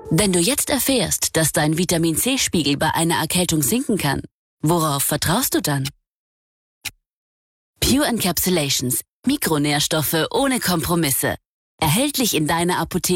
Wenn du jetzt erfährst, dass dein Vitamin-C-Spiegel bei einer Erkältung sinken kann, worauf vertraust du dann? Pure Encapsulations. Mikronährstoffe ohne Kompromisse. Erhältlich in deiner Apotheke.